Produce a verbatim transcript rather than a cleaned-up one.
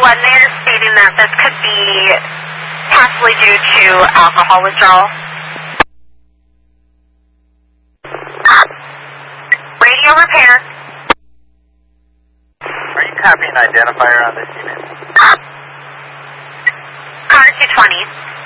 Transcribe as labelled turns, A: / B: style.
A: coordinator stating that this could be possibly due to alcohol withdrawal. Radio repair.
B: Are you copying identifier on this unit?
A: Car two twenty.